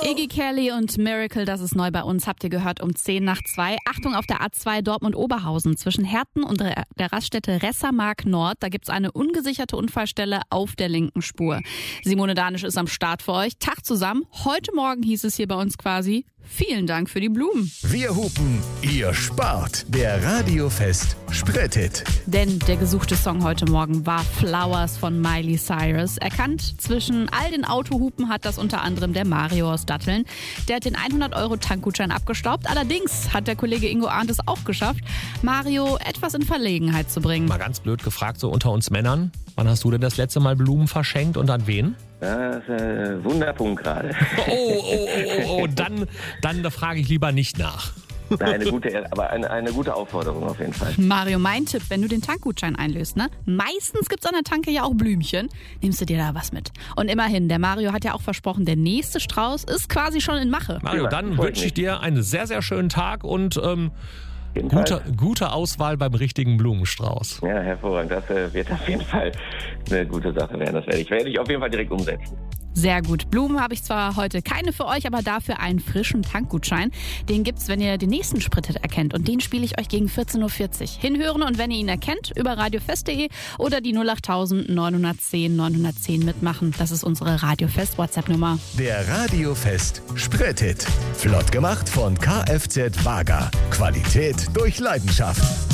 Iggy Kelly und Miracle, das ist neu bei uns, habt ihr gehört um 1:10 Achtung, auf der A2 Dortmund-Oberhausen zwischen Herten und der Raststätte Ressermark Nord, da gibt's eine ungesicherte Unfallstelle auf der linken Spur. Simone Danisch ist am Start für euch. Tag zusammen. Heute Morgen hieß es hier bei uns quasi, vielen Dank für die Blumen. Wir hupen, ihr spart. Der Radiofest Sprettit. Denn der gesuchte Song heute Morgen war Flowers von Miley Cyrus. Erkannt zwischen all den Autohupen hat das unter anderem der Mario aus Datteln. Der hat den 100-Euro-Tankgutschein abgestaubt. Allerdings hat der Kollege Ingo Arndt es auch geschafft, Mario etwas in Verlegenheit zu bringen. Mal ganz blöd gefragt, so unter uns Männern. Wann hast du denn das letzte Mal Blumen verschenkt und an wen? Das ist ein Wunderpunkt gerade. Oh, dann da frage ich lieber nicht nach. Eine gute Aufforderung auf jeden Fall. Mario, mein Tipp, wenn du den Tankgutschein einlöst, ne? Meistens gibt's an der Tanke ja auch Blümchen. Nimmst du dir da was mit. Und immerhin, der Mario hat ja auch versprochen, der nächste Strauß ist quasi schon in Mache. Mario, dann wünsche ich dir einen sehr, sehr schönen Tag und gute Auswahl beim richtigen Blumenstrauß. Ja, hervorragend. Das wird auf jeden Fall eine gute Sache werden. Das werde ich auf jeden Fall direkt umsetzen. Sehr gut. Blumen habe ich zwar heute keine für euch, aber dafür einen frischen Tankgutschein. Den gibt's, wenn ihr den nächsten Sprettit erkennt. Und den spiele ich euch gegen 14:40 Uhr. Hinhören und wenn ihr ihn erkennt, über radiofest.de oder die 08000 910 910 mitmachen. Das ist unsere Radiofest-WhatsApp-Nummer. Der Radiofest Sprettit. Flott gemacht von Kfz Wager. Qualität durch Leidenschaft.